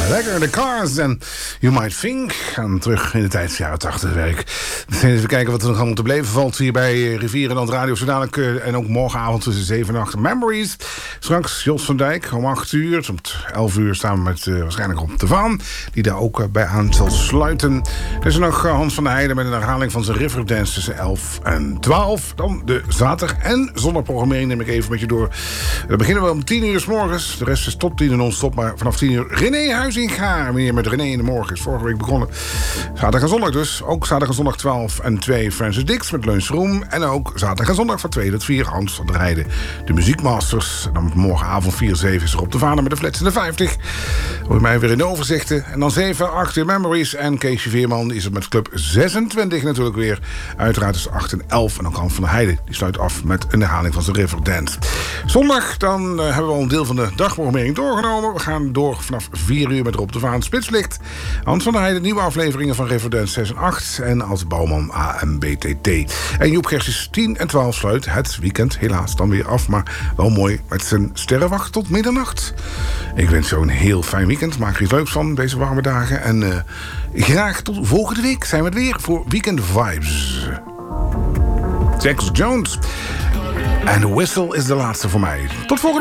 Lekker, de Cars en You Might Think. En terug in de tijd, jaren 80 werk. Even kijken wat er nog allemaal te beleven valt hier bij Rivier en Radio. Zo dadelijk en ook morgenavond tussen 7 en 8 Memories. Straks Jos van Dijk om 8 uur. Om 11 uur staan we met waarschijnlijk Rob de Vaan, die daar ook bij aan zal sluiten. Er is er nog Hans van der Heijden met een herhaling van zijn Riverdance tussen 11 en 12. Dan de zaterdag- en zondagprogrammering neem ik even met je door. Dan beginnen we om 10 uur 's morgens. De rest is tot 10 uur non-stop, maar vanaf 10 uur René Huizinga. Meneer met René in de morgen is vorige week begonnen. Zaterdag en zondag dus. Ook zaterdag en zondag 12 en 2 Francis Dix met Lunchroom. En ook zaterdag en zondag van 2 tot 4 Hans van der Heijden. De Muziekmasters. En dan morgenavond 4-7 is er op de Vader met de flats in de 50. Hoor je mij weer in de overzichten. En dan 7-8 in Memories. En Keesje Veerman is het met Club 26 natuurlijk weer. Uiteraard tussen 8 en 11. En ook Hans van der Heijden. Die sluit af met een herhaling van zijn Riverdance. Zondag dan hebben we al een deel van de dagprogrammering doorgenomen. We gaan door vanaf 4 uur met Rob de Vaan Spitslicht. Hans van der Heijden, nieuwe afleveringen van Riverdance 6 en 8. En als Bouwman AMBTT. En Joep Gerstjes 10 en 12 sluit het weekend helaas dan weer af. Maar wel mooi met zijn sterrenwacht tot middernacht. Ik wens jou een heel fijn weekend. Maak er iets leuks van deze warme dagen. En graag tot volgende week zijn we er weer voor Weekend Vibes. Jax Jones. En The Whistle is de laatste voor mij. Tot volgende week.